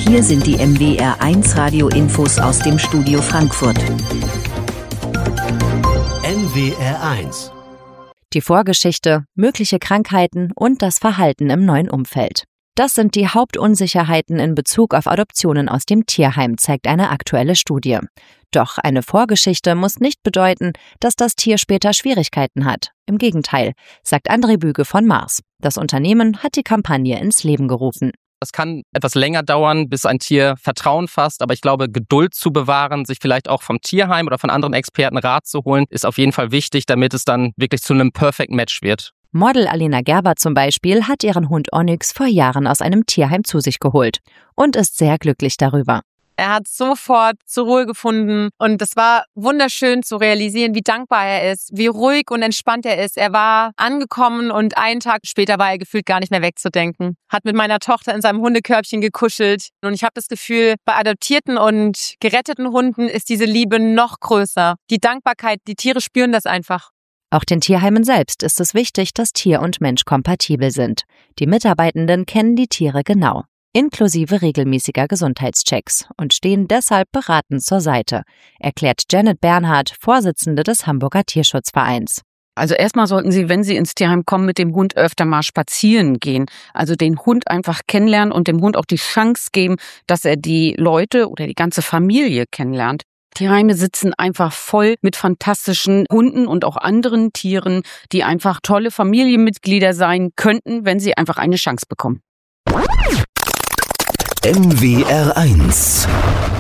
Hier sind die MWR1 Radio-Infos aus dem Studio Frankfurt. MWR1. Die Vorgeschichte, mögliche Krankheiten und das Verhalten im neuen Umfeld. Das sind die Hauptunsicherheiten in Bezug auf Adoptionen aus dem Tierheim, zeigt eine aktuelle Studie. Doch eine Vorgeschichte muss nicht bedeuten, dass das Tier später Schwierigkeiten hat. Im Gegenteil, sagt André Büge von Mars. Das Unternehmen hat die Kampagne ins Leben gerufen. Es kann etwas länger dauern, bis ein Tier Vertrauen fasst, aber ich glaube, Geduld zu bewahren, sich vielleicht auch vom Tierheim oder von anderen Experten Rat zu holen, ist auf jeden Fall wichtig, damit es dann wirklich zu einem Perfect Match wird. Model Alena Gerber zum Beispiel hat ihren Hund Onyx vor Jahren aus einem Tierheim zu sich geholt und ist sehr glücklich darüber. Er hat sofort zur Ruhe gefunden und es war wunderschön zu realisieren, wie dankbar er ist, wie ruhig und entspannt er ist. Er war angekommen und einen Tag später war er gefühlt gar nicht mehr wegzudenken. Hat mit meiner Tochter in seinem Hundekörbchen gekuschelt und ich habe das Gefühl, bei adoptierten und geretteten Hunden ist diese Liebe noch größer. Die Dankbarkeit, die Tiere spüren das einfach. Auch den Tierheimen selbst ist es wichtig, dass Tier und Mensch kompatibel sind. Die Mitarbeitenden kennen die Tiere genau, inklusive regelmäßiger Gesundheitschecks und stehen deshalb beratend zur Seite, erklärt Janet Bernhard, Vorsitzende des Hamburger Tierschutzvereins. Also erstmal sollten Sie, wenn Sie ins Tierheim kommen, mit dem Hund öfter mal spazieren gehen. Also den Hund einfach kennenlernen und dem Hund auch die Chance geben, dass er die Leute oder die ganze Familie kennenlernt. Tierheime sitzen einfach voll mit fantastischen Hunden und auch anderen Tieren, die einfach tolle Familienmitglieder sein könnten, wenn sie einfach eine Chance bekommen. MWR1